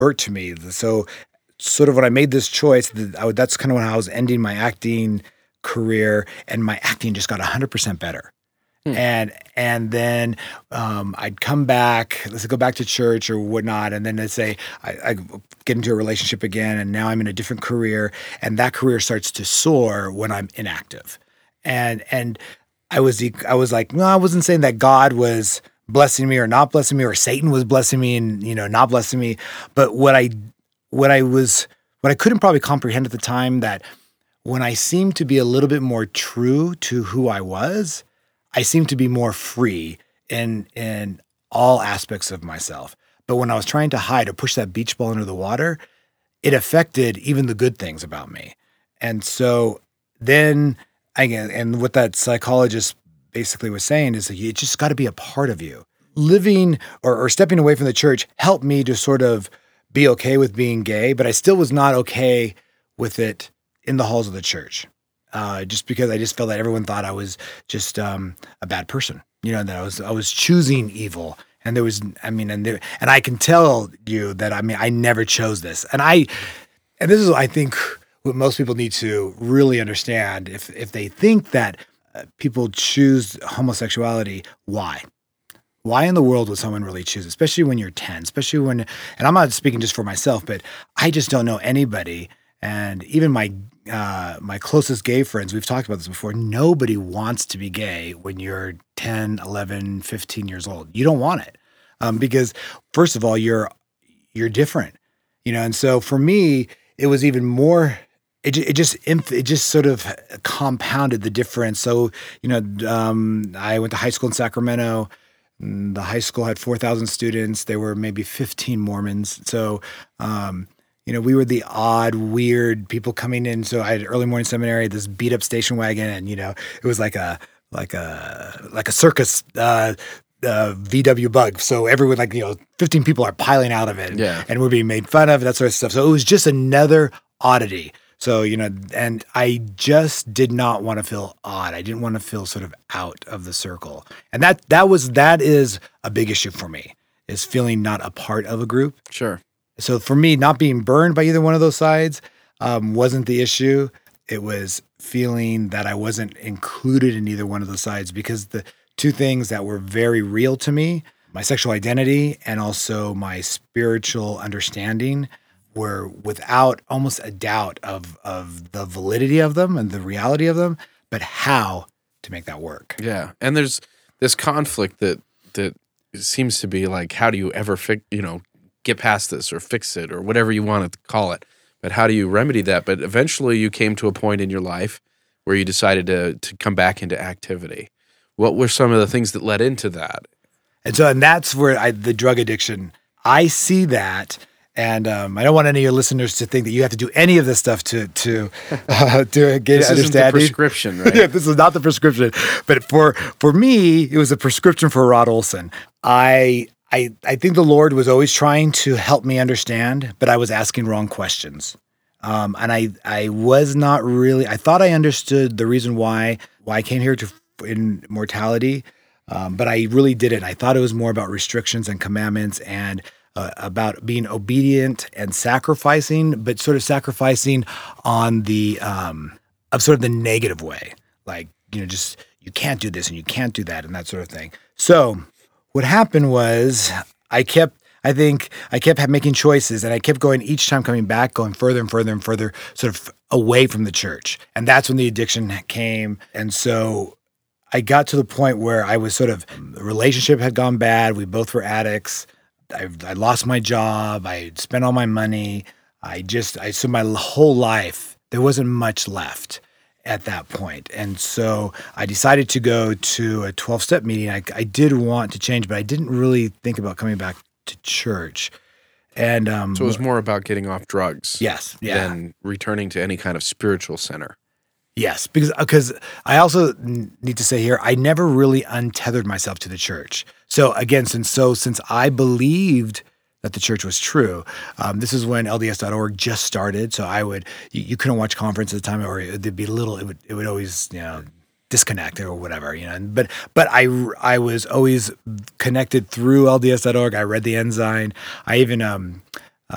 hurt to me. So sort of when I made this choice, that's kind of when I was ending my acting career, and my acting just got 100% better. Hmm. And then I'd come back, let's go back to church or whatnot, and then let's say I get into a relationship again, and now I'm in a different career, and that career starts to soar when I'm inactive. And I was like, no, I wasn't saying that God was blessing me or not blessing me, or Satan was blessing me and not blessing me, but what I couldn't probably comprehend at the time, that when I seemed to be a little bit more true to who I was, I seemed to be more free in all aspects of myself. But when I was trying to hide or push that beach ball under the water, it affected even the good things about me. And so then and what that psychologist basically was saying is that it just got to be a part of you. Living or stepping away from the church helped me to sort of be okay with being gay, but I still was not okay with it in the halls of the church. Just because I just felt that everyone thought I was just a bad person, that I was choosing evil. And there was, and I can tell you that, I never chose this. And this is, I think, what most people need to really understand. If they think that people choose homosexuality, why? Why in the world would someone really choose, especially when you're 10, especially when, and I'm not speaking just for myself, but I just don't know anybody. And even my closest gay friends, we've talked about this before, nobody wants to be gay when you're 10, 11, 15 years old. You don't want it because, first of all, you're different, and so for me, it was even more, it just sort of compounded the difference. So, I went to high school in Sacramento. The high school had 4,000 students. There were maybe 15 Mormons. So, we were the odd, weird people coming in. So I had early morning seminary, this beat up station wagon, and it was like a circus VW bug. So everyone, 15 people are piling out of it, and we're being made fun of, that sort of stuff. So it was just another oddity. So, and I just did not want to feel odd. I didn't want to feel sort of out of the circle. And that is a big issue for me, is feeling not a part of a group. Sure. So for me, not being burned by either one of those sides wasn't the issue. It was feeling that I wasn't included in either one of those sides, because the two things that were very real to me, my sexual identity and also my spiritual understanding, were without almost a doubt of the validity of them and the reality of them, but how to make that work. Yeah. And there's this conflict that seems to be like, how do you ever get past this or fix it or whatever you want to call it? But how do you remedy that? But eventually you came to a point in your life where you decided to come back into activity. What were some of the things that led into that? And that's where the drug addiction, I see that. And I don't want any of your listeners to think that you have to do any of this stuff to get understanding. This isn't the prescription, right? Yeah, this is not the prescription. But for me, it was a prescription for Rod Olson. I think the Lord was always trying to help me understand, but I was asking wrong questions. And I was not really, I thought I understood the reason why I came here in mortality, but I really didn't. I thought it was more about restrictions and commandments and about being obedient and sacrificing, but sort of sacrificing on the of sort of the negative way, like just you can't do this and you can't do that and that sort of thing. So what happened was I kept making choices, and I kept going, each time coming back, going further and further and further, sort of away from the church, and that's when the addiction came. And so I got to the point where I was the relationship had gone bad. We both were addicts. I lost my job. I spent all my money. So my whole life, there wasn't much left at that point. And so I decided to go to a 12-step meeting. I did want to change, but I didn't really think about coming back to church. And so it was more about getting off drugs. Yes. Yeah. Than returning to any kind of spiritual center. Yes, because I also need to say here, I never really untethered myself to the church. So again, since I believed that the church was true, this is when LDS.org just started. So you couldn't watch conference at the time, or there'd be it would always disconnect or whatever, But I was always connected through LDS.org. I read the Ensign. I even